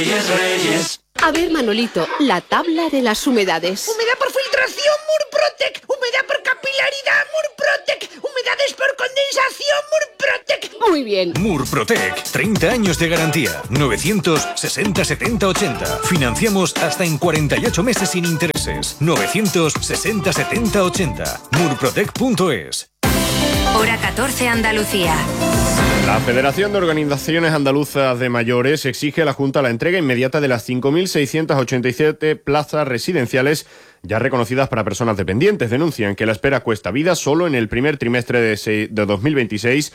Reyes, Reyes. A ver, Manolito, la tabla de las humedades. Humedad por filtración, Murprotec. Humedad por capilaridad, Murprotec. Humedades por condensación, Murprotec. Muy bien. Murprotec, 30 años de garantía. 960 70 80. Financiamos hasta en 48 meses sin intereses. 960 70 80. Murprotec.es. Hora 14 Andalucía. La Federación de Organizaciones Andaluzas de Mayores exige a la Junta la entrega inmediata de las 5.687 plazas residenciales ya reconocidas para personas dependientes. Denuncian que la espera cuesta vida. Solo en el primer trimestre de 2026,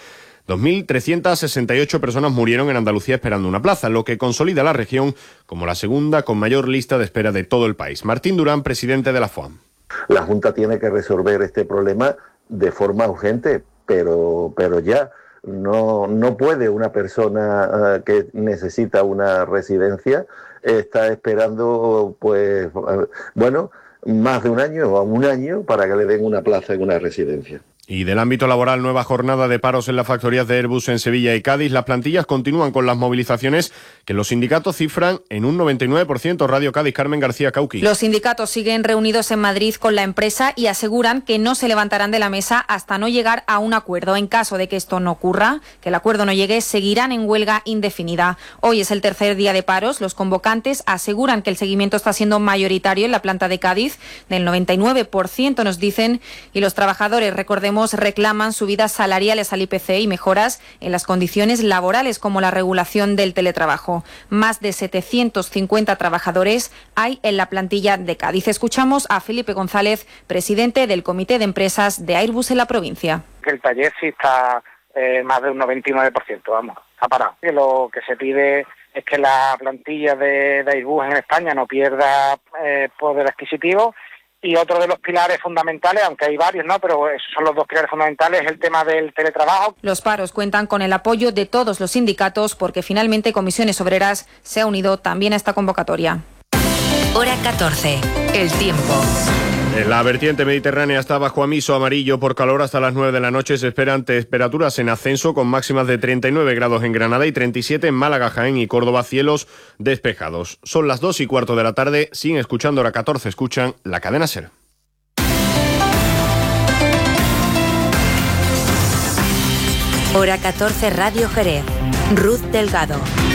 2.368 personas murieron en Andalucía esperando una plaza, lo que consolida la región como la segunda con mayor lista de espera de todo el país. Martín Durán, presidente de la FOAM. La Junta tiene que resolver este problema de forma urgente, pero ya. No puede una persona que necesita una residencia estar esperando, pues, más de un año o un año para que le den una plaza en una residencia. Y del ámbito laboral, nueva jornada de paros en las factorías de Airbus en Sevilla y Cádiz. Las plantillas continúan con las movilizaciones que los sindicatos cifran en un 99%. Radio Cádiz, Carmen García Cauqui. Los sindicatos siguen reunidos en Madrid con la empresa y aseguran que no se levantarán de la mesa hasta no llegar a un acuerdo. En caso de que esto no ocurra, que el acuerdo no llegue, seguirán en huelga indefinida. Hoy es el tercer día de paros. Los convocantes aseguran que el seguimiento está siendo mayoritario en la planta de Cádiz, del 99% nos dicen, y los trabajadores, recordemos, reclaman subidas salariales al IPC y mejoras en las condiciones laborales como la regulación del teletrabajo. Más de 750 trabajadores hay en la plantilla de Cádiz. Escuchamos a Felipe González, presidente del Comité de Empresas de Airbus en la provincia. Que el taller sí está más de un 99%, ha parado. Que lo que se pide es que la plantilla de Airbus en España no pierda poder adquisitivo. Y otro de los pilares fundamentales, aunque hay varios, ¿no?, pero esos son los dos pilares fundamentales, es el tema del teletrabajo. Los paros cuentan con el apoyo de todos los sindicatos porque finalmente Comisiones Obreras se ha unido también a esta convocatoria. Hora 14. El tiempo. La vertiente mediterránea está bajo aviso amarillo por calor hasta las 9 de la noche. Se esperan temperaturas en ascenso con máximas de 39 grados en Granada y 37 en Málaga, Jaén y Córdoba, cielos despejados. Son las 2:15 de la tarde. Siguen escuchando Hora 14. Escuchan la cadena SER. Hora 14 Radio Jerez. Ruth Delgado.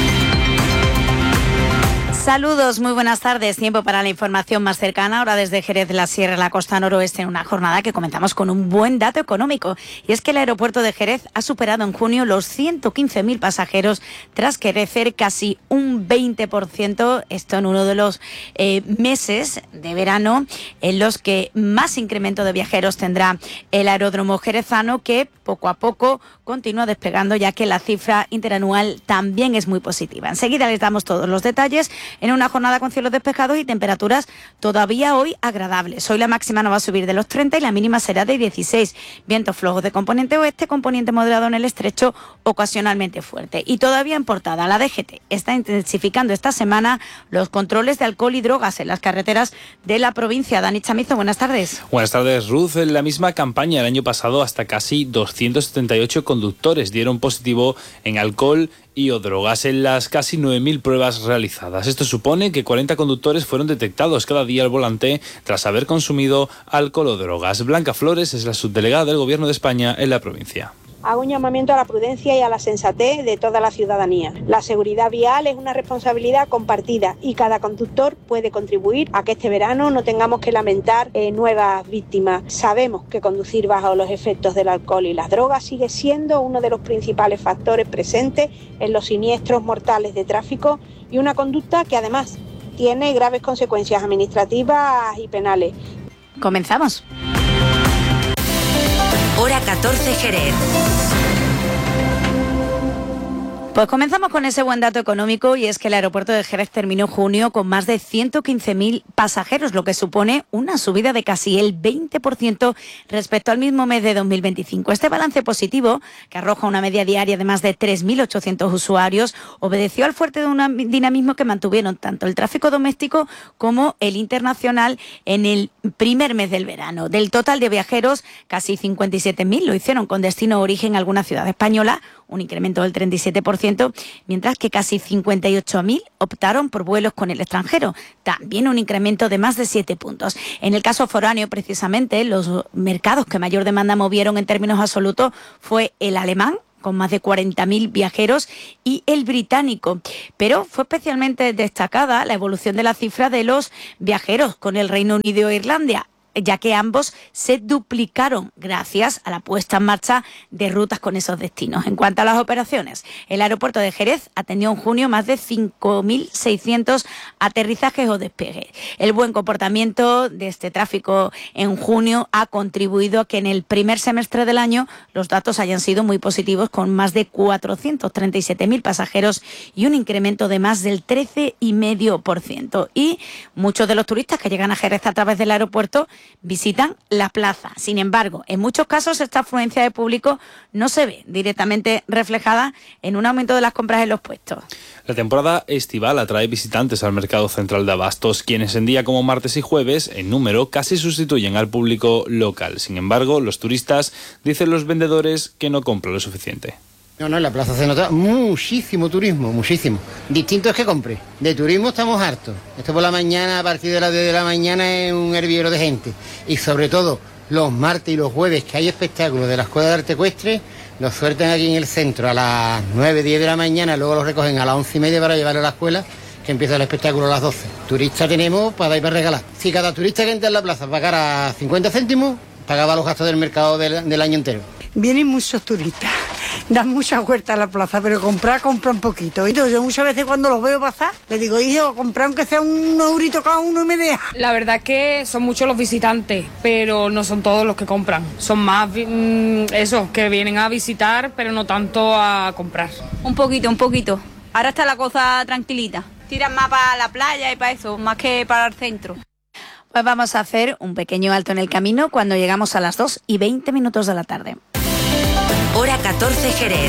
Saludos, muy buenas tardes. Tiempo para la información más cercana. Ahora desde Jerez, la Sierra, la costa noroeste, en una jornada que comenzamos con un buen dato económico. Y es que el aeropuerto de Jerez ha superado en junio los 115.000 pasajeros tras crecer casi un 20%. Esto en uno de los meses de verano en los que más incremento de viajeros tendrá el aeródromo jerezano, que poco a poco continúa despegando, ya que la cifra interanual también es muy positiva. Enseguida les damos todos los detalles en una jornada con cielos despejados y temperaturas todavía hoy agradables. Hoy la máxima no va a subir de los 30 y la mínima será de 16. Vientos flojos de componente oeste, componente moderado en el estrecho, ocasionalmente fuerte. Y todavía en portada, la DGT está intensificando esta semana los controles de alcohol y drogas en las carreteras de la provincia. Dani Chamizo, buenas tardes. Buenas tardes, Ruth. En la misma campaña el año pasado, hasta casi 278 conductores dieron positivo en alcohol y o drogas en las casi 9.000 pruebas realizadas. Esto supone que 40 conductores fueron detectados cada día al volante tras haber consumido alcohol o drogas. Blanca Flores es la subdelegada del Gobierno de España en la provincia. Hago un llamamiento a la prudencia y a la sensatez de toda la ciudadanía. La seguridad vial es una responsabilidad compartida y cada conductor puede contribuir a que este verano no tengamos que lamentar nuevas víctimas. Sabemos que conducir bajo los efectos del alcohol y las drogas sigue siendo uno de los principales factores presentes en los siniestros mortales de tráfico y una conducta que además tiene graves consecuencias administrativas y penales. Comenzamos. Hora 14 Jerez. Pues comenzamos con ese buen dato económico, y es que el aeropuerto de Jerez terminó junio con más de 115.000 pasajeros, lo que supone una subida de casi el 20% respecto al mismo mes de 2025. Este balance positivo, que arroja una media diaria de más de 3.800 usuarios, obedeció al fuerte dinamismo que mantuvieron tanto el tráfico doméstico como el internacional en el primer mes del verano. Del total de viajeros, casi 57.000 lo hicieron con destino origen a alguna ciudad española, un incremento del 37%, mientras que casi 58.000 optaron por vuelos con el extranjero, también un incremento de más de 7 puntos. En el caso foráneo, precisamente, los mercados que mayor demanda movieron en términos absolutos fue el alemán, con más de 40.000 viajeros, y el británico. Pero fue especialmente destacada la evolución de la cifra de los viajeros con el Reino Unido e Irlanda, ya que ambos se duplicaron gracias a la puesta en marcha de rutas con esos destinos. En cuanto a las operaciones, el aeropuerto de Jerez atendió en junio más de 5.600 aterrizajes o despegues. El buen comportamiento de este tráfico en junio ha contribuido a que en el primer semestre del año los datos hayan sido muy positivos, con más de 437.000 pasajeros y un incremento de más del 13,5%. Y muchos de los turistas que llegan a Jerez a través del aeropuerto visitan la plaza. Sin embargo, en muchos casos esta afluencia de público no se ve directamente reflejada en un aumento de las compras en los puestos. La temporada estival atrae visitantes al mercado central de abastos, quienes en día como martes y jueves, en número, casi sustituyen al público local. Sin embargo, los turistas, dicen los vendedores, que no compran lo suficiente. No, en la plaza se nota muchísimo turismo, muchísimo. Distinto es que compre. De turismo estamos hartos. Esto por la mañana, a partir de las 10 de la mañana, es un hervidero de gente. Y sobre todo, los martes y los jueves, que hay espectáculos de la Escuela de Arte Ecuestre, los sueltan aquí en el centro a las 9, 10 de la mañana, luego los recogen a las 11:30 para llevarlo a la escuela, que empieza el espectáculo a las 12. Turistas tenemos para dar y para regalar. Si cada turista que entra en la plaza pagara 50 céntimos, pagaba los gastos del mercado del año entero. Vienen muchos turistas, dan muchas vueltas a la plaza, pero compran poquito. Y yo muchas veces cuando los veo pasar, les digo, hijo, comprar aunque sea un eurito cada uno y me deja. La verdad es que son muchos los visitantes, pero no son todos los que compran. Son más esos que vienen a visitar, pero no tanto a comprar. Un poquito. Ahora está la cosa tranquilita. Tiran más para la playa y para eso, más que para el centro. Pues vamos a hacer un pequeño alto en el camino cuando llegamos a las 2:20 de la tarde. Hora 14 Jerez.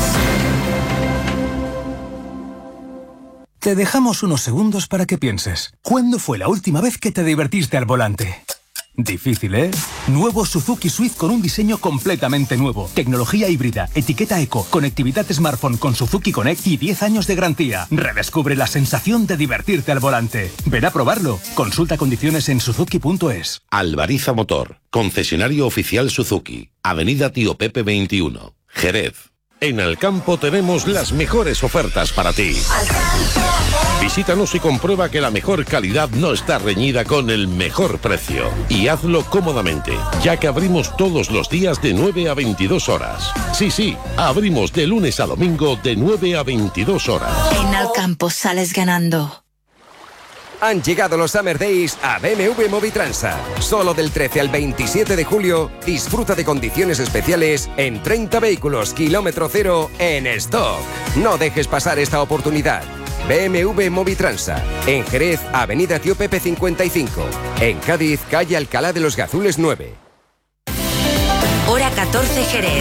Te dejamos unos segundos para que pienses. ¿Cuándo fue la última vez que te divertiste al volante? Difícil, ¿eh? Nuevo Suzuki Swift con un diseño completamente nuevo. Tecnología híbrida, etiqueta eco, conectividad smartphone con Suzuki Connect y 10 años de garantía. Redescubre la sensación de divertirte al volante. Ven a probarlo. Consulta condiciones en suzuki.es. Albariza Motor, concesionario oficial Suzuki. Avenida Tío Pepe 21, Jerez. En Alcampo tenemos las mejores ofertas para ti. Visítanos y comprueba que la mejor calidad no está reñida con el mejor precio. Y hazlo cómodamente, ya que abrimos todos los días de 9 a 22 horas. Sí, abrimos de lunes a domingo de 9 a 22 horas. En Alcampo sales ganando. Han llegado los Summer Days a BMW Movitransa. Solo del 13 al 27 de julio, disfruta de condiciones especiales en 30 vehículos kilómetro cero en stock. No dejes pasar esta oportunidad. BMW Movitransa. En Jerez, Avenida Tío Pepe 55. En Cádiz, calle Alcalá de los Gazules 9. Hora 14 Jerez.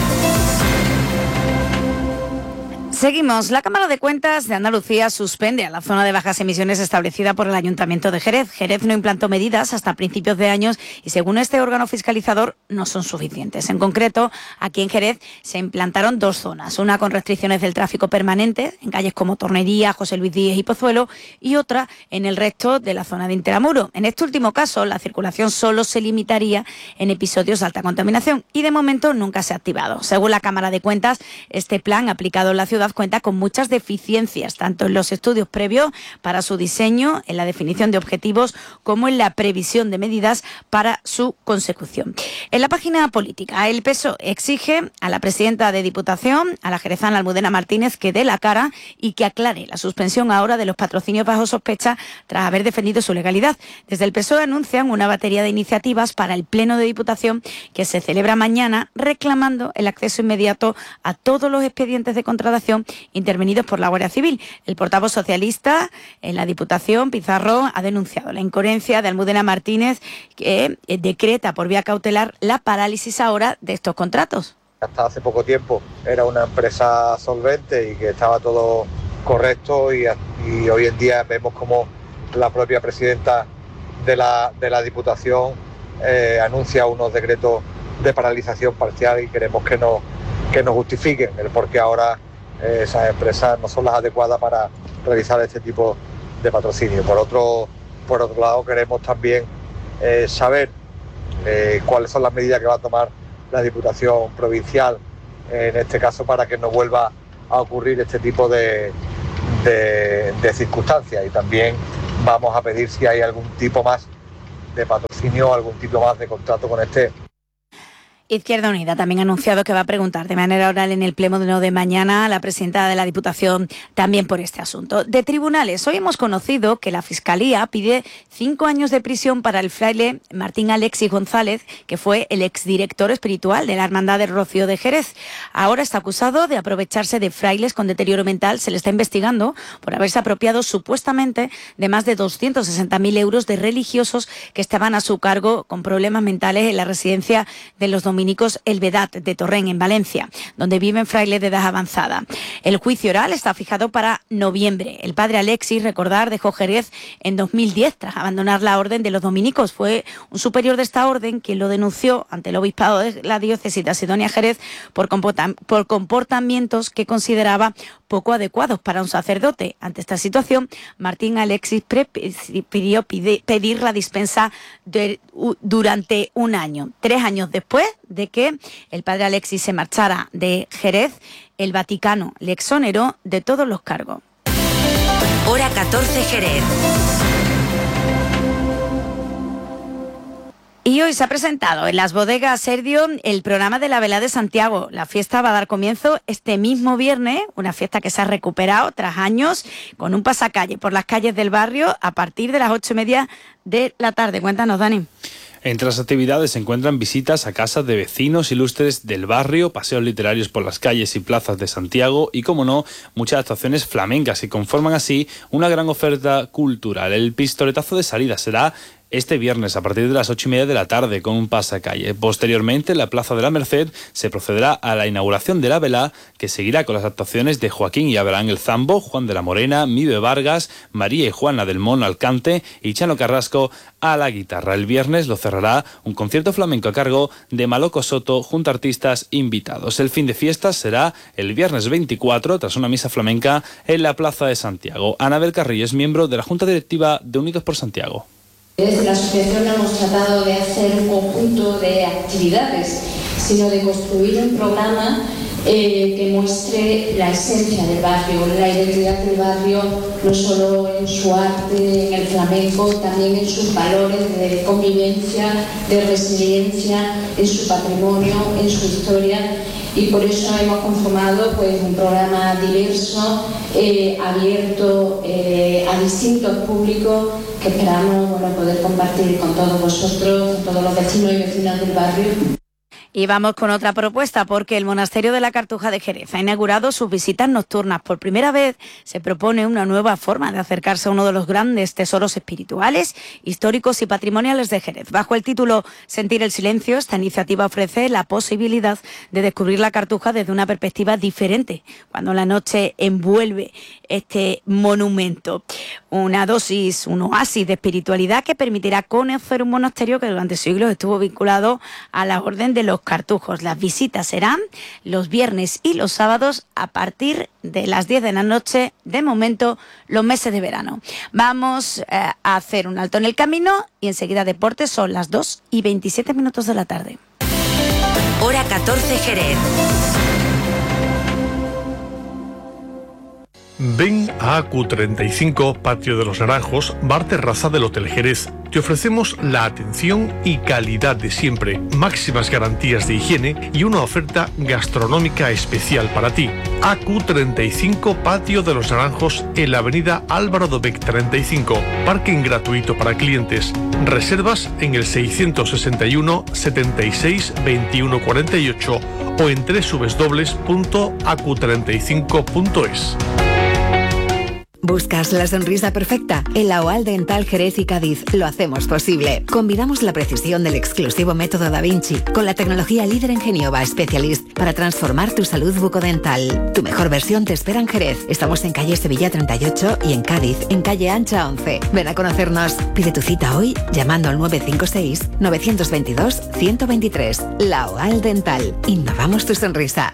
Seguimos. La Cámara de Cuentas de Andalucía suspende a la zona de bajas emisiones establecida por el Ayuntamiento de Jerez. Jerez no implantó medidas hasta principios de años y, según este órgano fiscalizador, no son suficientes. En concreto, aquí en Jerez se implantaron 2 zonas. Una con restricciones del tráfico permanente en calles como Tornería, José Luis Díez y Pozuelo, y otra en el resto de la zona de Interamuro. En este último caso, la circulación solo se limitaría en episodios de alta contaminación y, de momento, nunca se ha activado. Según la Cámara de Cuentas, este plan aplicado en la ciudad cuenta con muchas deficiencias, tanto en los estudios previos para su diseño, en la definición de objetivos, como en la previsión de medidas para su consecución. En la página política, el PSOE exige a la presidenta de Diputación, a la jerezana Almudena Martínez, que dé la cara y que aclare la suspensión ahora de los patrocinios bajo sospecha tras haber defendido su legalidad. Desde el PSOE anuncian una batería de iniciativas para el Pleno de Diputación que se celebra mañana, reclamando el acceso inmediato a todos los expedientes de contratación intervenidos por la Guardia Civil. El portavoz socialista en la Diputación, Pizarro, ha denunciado la incoherencia de Almudena Martínez, que decreta por vía cautelar la parálisis ahora de estos contratos. Hasta hace poco tiempo era una empresa solvente y que estaba todo correcto y hoy en día vemos como la propia presidenta de la Diputación anuncia unos decretos de paralización parcial y queremos que que nos justifiquen el por qué ahora esas empresas no son las adecuadas para realizar este tipo de patrocinio. Por otro lado, queremos también saber cuáles son las medidas que va a tomar la Diputación Provincial, en este caso, para que no vuelva a ocurrir este tipo de circunstancias. Y también vamos a pedir si hay algún tipo más de patrocinio, algún tipo más de contrato con este. Izquierda Unida también ha anunciado que va a preguntar de manera oral en el pleno de mañana a la presidenta de la Diputación también por este asunto. De tribunales, hoy hemos conocido que la Fiscalía pide 5 años de prisión para el fraile Martín Alexis González, que fue el exdirector espiritual de la Hermandad del Rocío de Jerez. Ahora está acusado de aprovecharse de frailes con deterioro mental. Se le está investigando por haberse apropiado supuestamente de más de 260.000 euros de religiosos que estaban a su cargo con problemas mentales en la residencia de los dominicos El Vedat de Torrent, en Valencia, donde viven frailes de edad avanzada. El juicio oral está fijado para noviembre. El padre Alexis, recordar, dejó Jerez en 2010 tras abandonar la orden de los dominicos. Fue un superior de esta orden quien lo denunció ante el obispado de la diócesis de Sidonia Jerez por comportamientos que consideraba poco adecuados para un sacerdote. Ante esta situación, Martín Alexis pidió pedir la dispensa durante un año. 3 años después de que el padre Alexis se marchara de Jerez, el Vaticano le exoneró de todos los cargos. Hora 14 Jerez. Y hoy se ha presentado en las bodegas Serdio el programa de la Velada de Santiago. La fiesta va a dar comienzo este mismo viernes, una fiesta que se ha recuperado tras años, con un pasacalle por las calles del barrio a partir de las 8:30 de la tarde. Cuéntanos, Dani. Entre las actividades se encuentran visitas a casas de vecinos ilustres del barrio, paseos literarios por las calles y plazas de Santiago y, como no, muchas actuaciones flamencas que conforman así una gran oferta cultural. El pistoletazo de salida será este viernes a partir de las 8:30 de la tarde con un pasacalle. Posteriormente, en la Plaza de la Merced se procederá a la inauguración de la vela, que seguirá con las actuaciones de Joaquín y Abraham el Zambo, Juan de la Morena, Mibe Vargas, María y Juana del Mono al cante y Chano Carrasco a la guitarra. El viernes lo cerrará un concierto flamenco a cargo de Maloco Soto junto a artistas invitados. El fin de fiestas será el viernes 24 tras una misa flamenca en la Plaza de Santiago. Anabel Carrillo es miembro de la Junta Directiva de Unidos por Santiago. Desde la asociación no hemos tratado de hacer un conjunto de actividades, sino de construir un programa que muestre la esencia del barrio, la identidad del barrio, no solo en su arte, en el flamenco, también en sus valores de convivencia, de resiliencia, en su patrimonio, en su historia. Y por eso hemos conformado pues, un programa diverso, abierto a distintos públicos que esperamos poder compartir con todos vosotros, con todos los vecinos y vecinas del barrio. Y vamos con otra propuesta, porque el Monasterio de la Cartuja de Jerez ha inaugurado sus visitas nocturnas. Por primera vez se propone una nueva forma de acercarse a uno de los grandes tesoros espirituales, históricos y patrimoniales de Jerez. Bajo el título Sentir el silencio, esta iniciativa ofrece la posibilidad de descubrir la Cartuja desde una perspectiva diferente, cuando la noche envuelve este monumento. Un oasis de espiritualidad que permitirá conocer un monasterio que durante siglos estuvo vinculado a la Orden de los Cartujos. Las visitas serán los viernes y los sábados a partir de las 10 de la noche, de momento, los meses de verano. Vamos a hacer un alto en el camino y enseguida deportes. Son las 2:27 de la tarde. Hora 14 Jerez. Ven a AQ35, Patio de los Naranjos, bar terraza del Hotel Jerez. Te ofrecemos la atención y calidad de siempre, máximas garantías de higiene y una oferta gastronómica especial para ti. AQ35, Patio de los Naranjos, en la avenida Álvaro Dobech 35. Parking gratuito para clientes. Reservas en el 661 76 21 48 o en www.acu35.es. ¿Buscas la sonrisa perfecta? En la OAL Dental Jerez y Cádiz lo hacemos posible. Combinamos la precisión del exclusivo método Da Vinci con la tecnología líder en Genioba Specialist para transformar tu salud bucodental. Tu mejor versión te espera en Jerez. Estamos en calle Sevilla 38 y en Cádiz, en calle Ancha 11. Ven a conocernos. Pide tu cita hoy llamando al 956 922 123. La OAL Dental. Innovamos tu sonrisa.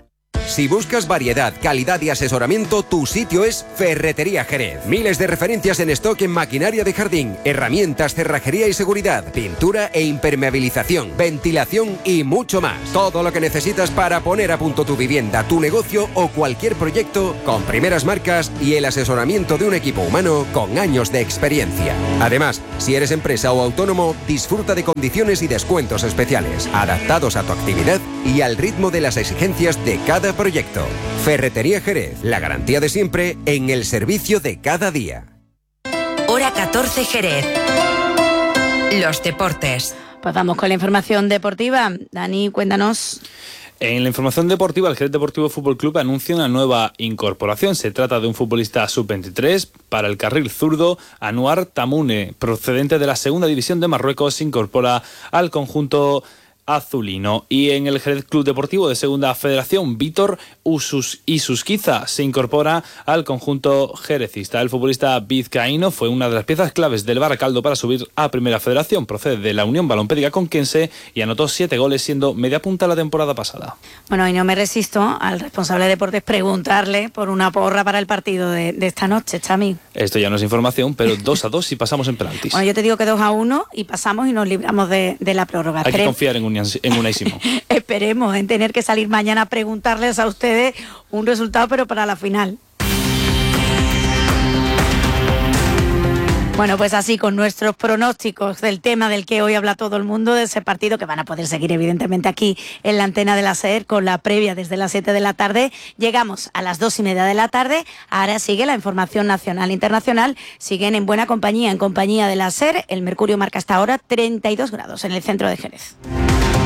Si buscas variedad, calidad y asesoramiento, tu sitio es Ferretería Jerez. Miles de referencias en stock en maquinaria de jardín, herramientas, cerrajería y seguridad, pintura e impermeabilización, ventilación y mucho más. Todo lo que necesitas para poner a punto tu vivienda, tu negocio o cualquier proyecto con primeras marcas y el asesoramiento de un equipo humano con años de experiencia. Además, si eres empresa o autónomo, disfruta de condiciones y descuentos especiales, adaptados a tu actividad y al ritmo de las exigencias de cada proyecto. Ferretería Jerez, la garantía de siempre en el servicio de cada día. Hora 14 Jerez. Los deportes. Pues vamos con la información deportiva. Dani, cuéntanos. En la información deportiva, el Jerez Deportivo Fútbol Club anuncia una nueva incorporación. Se trata de un futbolista sub-23 para el carril zurdo. Anuar Tamune, procedente de la segunda división de Marruecos, se incorpora al conjunto azulino. Y en el Jerez Club Deportivo de Segunda Federación, Víctor Isusquiza se incorpora al conjunto jerecista. El futbolista vizcaíno fue una de las piezas claves del Baracaldo para subir a Primera Federación. Procede de la Unión Balompédica Conquense y anotó 7 goles, siendo media punta la temporada pasada. Bueno, y no me resisto al responsable de deportes preguntarle por una porra para el partido de esta noche, Chami. Esto ya no es información, pero 2-2 y pasamos en penaltis. Bueno, yo te digo que 2-1 y pasamos y nos libramos de la prórroga. Hay que confiar en Unai Simón. Esperemos en tener que salir mañana a preguntarles a ustedes un resultado, pero para la final. Bueno, pues así con nuestros pronósticos del tema del que hoy habla todo el mundo, de ese partido que van a poder seguir evidentemente aquí en la antena de la SER con la previa desde las 7 de la tarde. Llegamos a las 2:30 de la tarde. Ahora sigue la información nacional e internacional. Siguen en buena compañía, en compañía de la SER. El mercurio marca hasta ahora 32 grados en el centro de Jerez.